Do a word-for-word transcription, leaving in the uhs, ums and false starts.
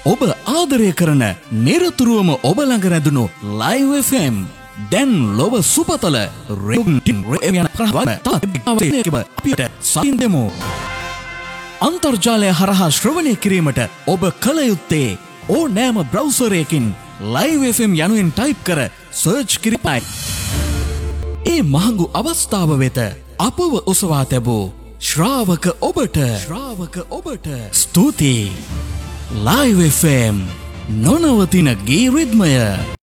ඔබ ආදරය කරන නිරතුරුවම ඔබ ළඟ රැඳුණු ලයිව් එෆ් එම් දැන් ලොව සුපතල අපිට සයින්දෙමු. අන්තර්ජාලය හරහා ශ්‍රවණය කිරීමට ඔබ කළ යුත්තේ ඕනෑම බ්‍රවුසරයකින් ලයිව් එෆ් එම් යනුවෙන් ටයිප් කර සර්ච් කිරීමයි. ඒ මහඟු අවස්ථාව වෙත අපව ඔසවා තැබූ ශ්‍රාවක ඔබට ශ්‍රාවක ඔබට ස්තුතියි. ලයිව් එෆ් එම් නොනවතින ගී රිද්මය.